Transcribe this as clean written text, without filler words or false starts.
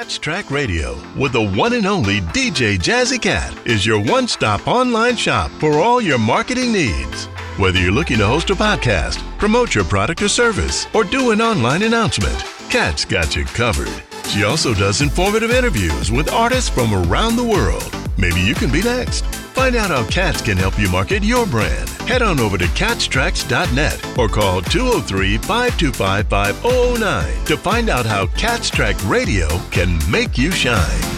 Cats Track Radio with the one and only DJ Jazzy Cat is your one-stop online shop for all your marketing needs. Whether you're looking to host a podcast, promote your product or service, or do an online announcement, Cat's got you covered. She also does informative interviews with artists from around the world. Maybe you can be next. Find out how Cats can help you market your brand. Head on over to catstracks.net or call 203-525-5009 to find out how Cats Track Radio can make you shine.